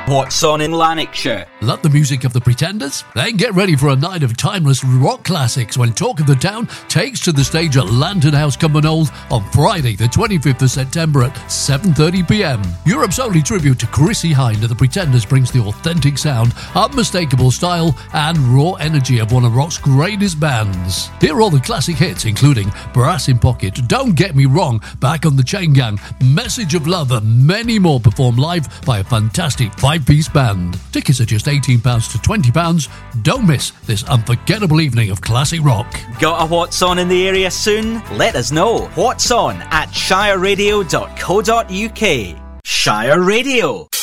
What's on in Lanarkshire? Love the music of the Pretenders? Then get ready for a night of timeless rock classics when Talk of the Town takes to the stage at Lantern House, Cumbernauld on Friday the 25th of September at 7:30pm. Europe's only tribute to Chrissie Hynde, the Pretenders brings the authentic sound, unmistakable style and raw energy of one of rock's greatest bands. Hear all the classic hits including Brass in Pocket, Don't Get Me Wrong, Back on the Chain Gang, Message of Love and many more performed live by a fantastic five-piece band. Tickets are just £18 to £20. Don't miss this unforgettable evening of classic rock. Got a What's On in the area soon? Let us know. What's On at shireradio.co.uk. Shire Radio.